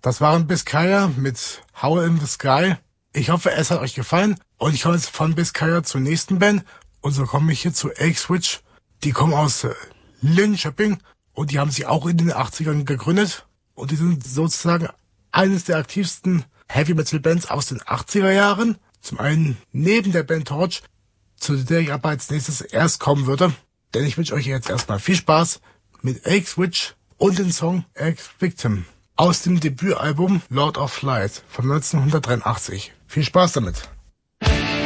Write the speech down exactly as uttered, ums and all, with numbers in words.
Das waren Biscaya mit Howl in the Sky. Ich hoffe, es hat euch gefallen. Und ich komme jetzt von Biscaya zur nächsten Band. Und so komme ich hier zu X-Witch. Die kommen aus äh, Linköping. Und die haben sich auch in den achtzigern gegründet. Und die sind sozusagen eines der aktivsten Heavy-Metal-Bands aus den achtziger Jahren. Zum einen neben der Band Torch, zu der ich aber als nächstes erst kommen würde. Denn ich wünsche euch jetzt erstmal viel Spaß mit X-Witch und dem Song Ex-Victim aus dem Debütalbum Lord of Light von neunzehnhundertdreiundachtzig. Viel Spaß damit!